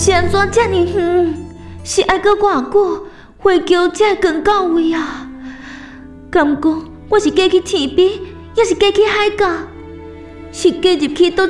是安怎遮尔远？是爱到偌久，花桥才会赶到位啊？敢讲我是嫁去天边，还是嫁去海角？是嫁入去倒